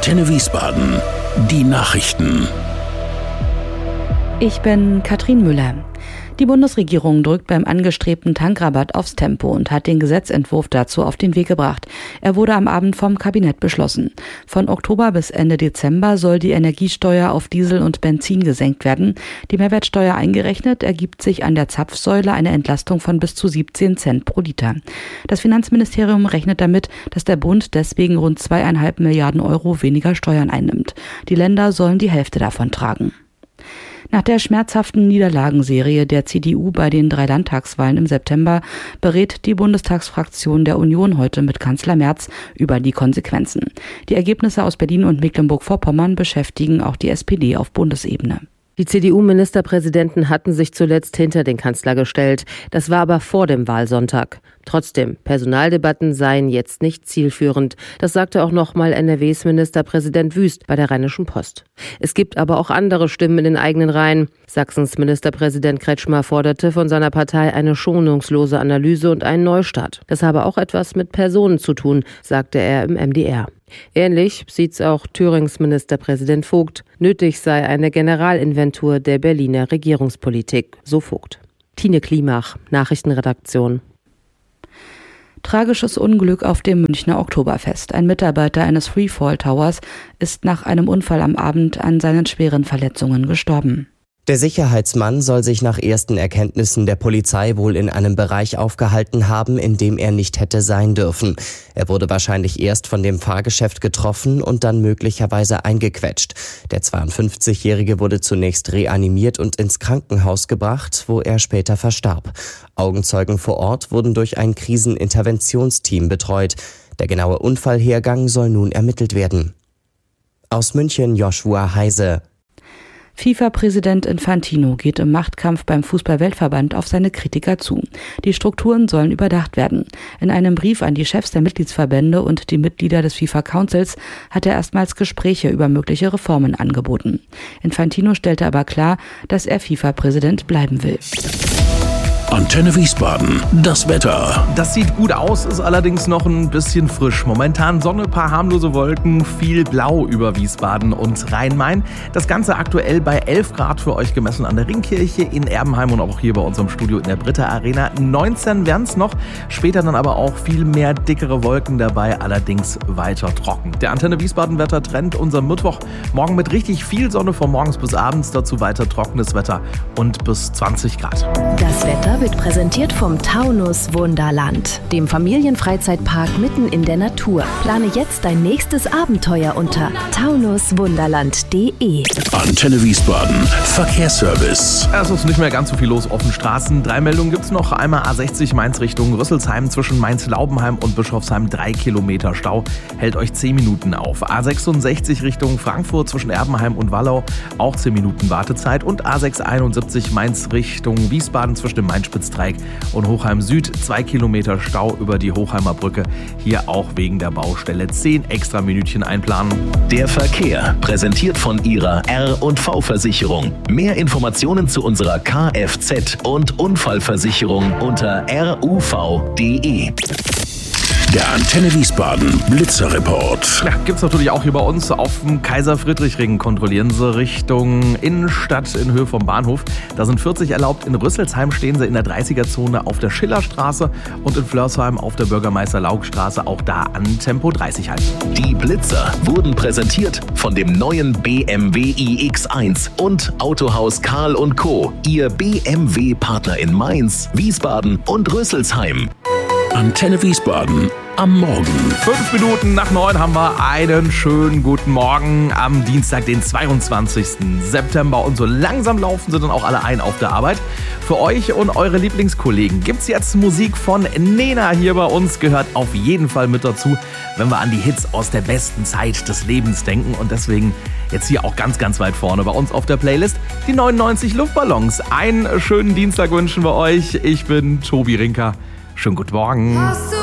Antenne Wiesbaden. Die Nachrichten. Ich bin Katrin Müller. Die Bundesregierung drückt beim angestrebten Tankrabatt aufs Tempo und hat den Gesetzentwurf dazu auf den Weg gebracht. Er wurde am Abend vom Kabinett beschlossen. Von Oktober bis Ende Dezember soll die Energiesteuer auf Diesel und Benzin gesenkt werden. Die Mehrwertsteuer eingerechnet ergibt sich an der Zapfsäule eine Entlastung von bis zu 17 Cent pro Liter. Das Finanzministerium rechnet damit, dass der Bund deswegen rund 2,5 Milliarden Euro weniger Steuern einnimmt. Die Länder sollen die Hälfte davon tragen. Nach der schmerzhaften Niederlagenserie der CDU bei den 3 Landtagswahlen im September berät die Bundestagsfraktion der Union heute mit Kanzler Merz über die Konsequenzen. Die Ergebnisse aus Berlin und Mecklenburg-Vorpommern beschäftigen auch die SPD auf Bundesebene. Die CDU-Ministerpräsidenten hatten sich zuletzt hinter den Kanzler gestellt. Das war aber vor dem Wahlsonntag. Trotzdem, Personaldebatten seien jetzt nicht zielführend. Das sagte auch nochmal NRWs Ministerpräsident Wüst bei der Rheinischen Post. Es gibt aber auch andere Stimmen in den eigenen Reihen. Sachsens Ministerpräsident Kretschmer forderte von seiner Partei eine schonungslose Analyse und einen Neustart. Das habe auch etwas mit Personen zu tun, sagte er im MDR. Ähnlich sieht's auch Thürings Ministerpräsident Vogt. Nötig sei eine Generalinventur der Berliner Regierungspolitik, so Vogt. Tine Klimach, Nachrichtenredaktion. Tragisches Unglück auf dem Münchner Oktoberfest. Ein Mitarbeiter eines Freefall Towers ist nach einem Unfall am Abend an seinen schweren Verletzungen gestorben. Der Sicherheitsmann soll sich nach ersten Erkenntnissen der Polizei wohl in einem Bereich aufgehalten haben, in dem er nicht hätte sein dürfen. Er wurde wahrscheinlich erst von dem Fahrgeschäft getroffen und dann möglicherweise eingequetscht. Der 52-Jährige wurde zunächst reanimiert und ins Krankenhaus gebracht, wo er später verstarb. Augenzeugen vor Ort wurden durch ein Kriseninterventionsteam betreut. Der genaue Unfallhergang soll nun ermittelt werden. Aus München Joshua Heise. FIFA-Präsident Infantino geht im Machtkampf beim Fußball-Weltverband auf seine Kritiker zu. Die Strukturen sollen überdacht werden. In einem Brief an die Chefs der Mitgliedsverbände und die Mitglieder des FIFA-Councils hat er erstmals Gespräche über mögliche Reformen angeboten. Infantino stellte aber klar, dass er FIFA-Präsident bleiben will. Antenne Wiesbaden. Das Wetter. Das sieht gut aus, ist allerdings noch ein bisschen frisch. Momentan Sonne, paar harmlose Wolken, viel Blau über Wiesbaden und Rhein-Main. Das Ganze aktuell bei 11 Grad für euch gemessen an der Ringkirche in Erbenheim und auch hier bei unserem Studio in der Britta Arena. 19 werden es noch, später dann aber auch viel mehr dickere Wolken dabei, allerdings weiter trocken. Der Antenne Wiesbaden Wettertrend unser Mittwoch. Morgen mit richtig viel Sonne von morgens bis abends, dazu weiter trockenes Wetter und bis 20 Grad. Das Wetter wird präsentiert vom Taunus Wunderland, dem Familienfreizeitpark mitten in der Natur. Plane jetzt dein nächstes Abenteuer unter taunuswunderland.de. Antenne Wiesbaden. Verkehrsservice. Es ist nicht mehr ganz so viel los auf den Straßen. 3 Meldungen gibt's noch. Einmal A60 Mainz Richtung Rüsselsheim zwischen Mainz-Laubenheim und Bischofsheim 3 Kilometer Stau. Hält euch 10 Minuten auf. A66 Richtung Frankfurt zwischen Erbenheim und Wallau auch 10 Minuten Wartezeit. Und A671 Mainz Richtung Wiesbaden zwischen dem Main-Spitz-Dreieck und Hochheim Süd 2 Kilometer Stau über die Hochheimer Brücke. Hier auch wegen der Baustelle 10 extra Minütchen einplanen. Der Verkehr präsentiert von Ihrer R&V-Versicherung. Mehr Informationen zu unserer Kfz- und Unfallversicherung unter ruv.de. Der Antenne Wiesbaden Blitzerreport. Ja, gibt's natürlich auch hier bei uns auf dem Kaiser-Friedrich-Ring. Kontrollieren Sie Richtung Innenstadt in Höhe vom Bahnhof. Da sind 40 erlaubt. In Rüsselsheim stehen Sie in der 30er-Zone auf der Schillerstraße und in Flörsheim auf der Bürgermeister-Laug-Straße. Auch da an Tempo 30 halten. Die Blitzer wurden präsentiert von dem neuen BMW iX1 und Autohaus Karl & Co. Ihr BMW-Partner in Mainz, Wiesbaden und Rüsselsheim. Antenne Wiesbaden am Morgen. 5 Minuten nach 9 haben wir einen schönen guten Morgen am Dienstag, den 22. September. Und so langsam laufen sie dann auch alle ein auf der Arbeit. Für euch und eure Lieblingskollegen gibt's jetzt Musik von Nena hier bei uns. Gehört auf jeden Fall mit dazu, wenn wir an die Hits aus der besten Zeit des Lebens denken. Und deswegen jetzt hier auch ganz, ganz weit vorne bei uns auf der Playlist die 99 Luftballons. Einen schönen Dienstag wünschen wir euch. Ich bin Tobi Rinker. Schönen guten Morgen.